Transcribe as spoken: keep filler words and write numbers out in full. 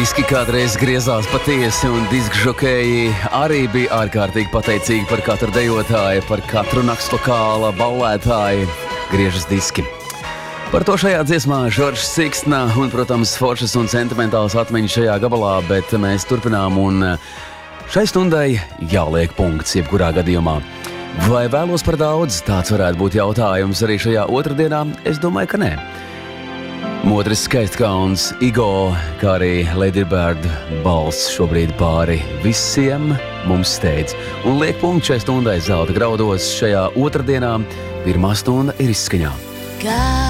Diski kādreiz griezās patiesi, un diska žokēji arī bija ārkārtīgi pateicīgi par katru dejotāju, par katru naktsvokāla ballētāju. Griežas diski. Par to šajā dziesmā Žoržs Siksna un, protams, foršas un sentimentāls atmiņas šajā gabalā, bet mēs turpinām un šai stundai jāliek punkts jebkurā gadījumā. Vai vēlos par daudz? Tāds varētu būt jautājums arī šajā otrdienā. Es domāju, ka nē. Modris Skaistkauns, Igo, kā arī Lady Bird balss šobrīd pāri visiem mums steidz. Un liek punkts šai stundai Zelta graudos šajā otrdienā. Pirmā stunda ir izskaņā.